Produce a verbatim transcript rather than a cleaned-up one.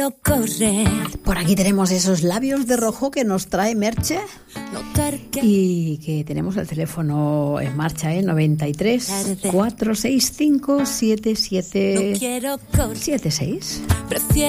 Por aquí tenemos esos labios de rojo que nos trae Merche y que tenemos el teléfono en marcha, ¿eh? noventa y tres, cuatrocientos sesenta y cinco, setenta y siete setenta y seis.